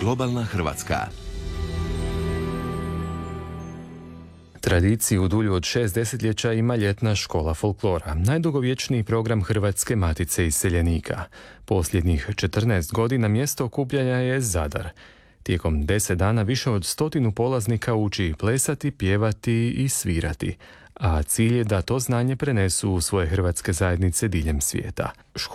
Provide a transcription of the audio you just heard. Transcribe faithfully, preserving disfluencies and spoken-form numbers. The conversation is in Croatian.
Globalna Hrvatska. Tradiciju dulju od šest desetljeća ima ljetna škola folklora, najdugovječniji program Hrvatske matice iseljenika. Posljednjih četrnaest godina mjesto okupljanja je Zadar. Tijekom deset dana više od stotinu polaznika uči plesati, pjevati i svirati, a cilj je da to znanje prenesu u svoje hrvatske zajednice diljem svijeta.